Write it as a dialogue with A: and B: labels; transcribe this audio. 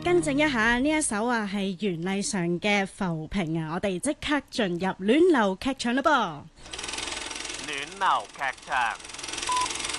A: 更正一下，呢一首係袁麗嫦嘅《浮萍》啊！我哋即刻進入暖流劇場啦噃。
B: 暖流劇場。